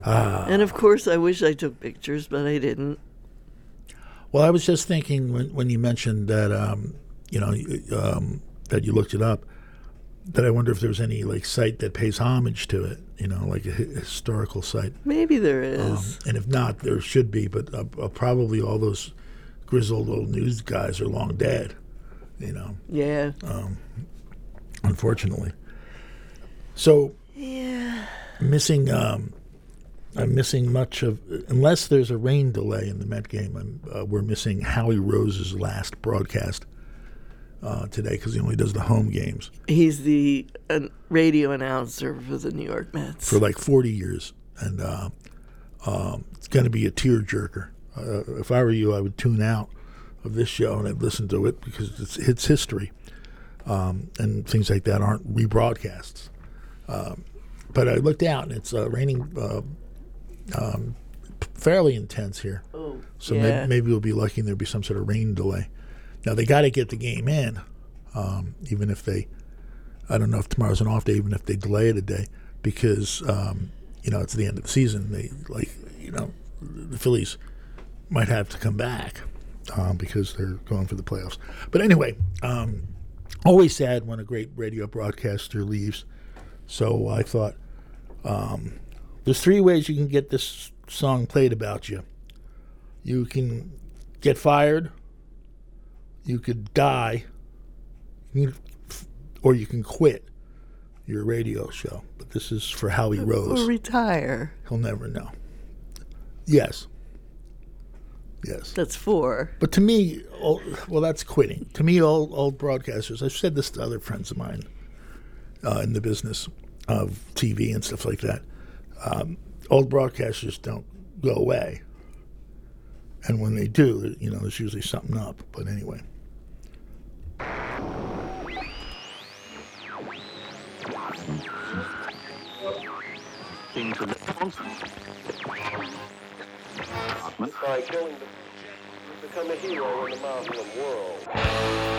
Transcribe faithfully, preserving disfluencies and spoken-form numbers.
Ah. And of course, I wish I took pictures, but I didn't. Well, I was just thinking when, when you mentioned that, um, you know, um, that you looked it up, that I wonder if there's any like site that pays homage to it, you know, like a hi- historical site. Maybe there is. Um, and if not, there should be, but uh, uh, probably all those grizzled old news guys are long dead, you know. Yeah. Um, unfortunately. So, Yeah. missing, um, I'm missing much of, unless there's a rain delay in the Met game, I'm, uh, we're missing Howie Rose's last broadcast uh, today because he only does the home games. He's the uh, radio announcer for the New York Mets. For like forty years. And uh, um, it's going to be a tearjerker. Uh, if I were you, I would tune out of this show and I'd listen to it because it's, it's history. Um, and things like that aren't rebroadcasts. Um, but I looked out and it's uh, raining uh, um, fairly intense here. Oh, so yeah. maybe, maybe we'll be lucky and there'll be some sort of rain delay. Now, they got to get the game in, um, even if they, I don't know if tomorrow's an off day, even if they delay it a day, because, um, you know, it's the end of the season. They, like, you know, the Phillies might have to come back um, because they're going for the playoffs. But anyway, um, always sad when a great radio broadcaster leaves. So I thought, um, there's three ways you can get this song played about you. You can get fired, you could die, you can, or you can quit your radio show. But this is for Howie Rose. Or retire. He'll never know. Yes. Yes. That's four. But to me, old, well, that's quitting. To me, old, old broadcasters, I've said this to other friends of mine uh, in the business of T V and stuff like that. Um, old broadcasters don't go away. And when they do, you know, there's usually something up. But anyway. By killing the, become a hero in the Muslim world.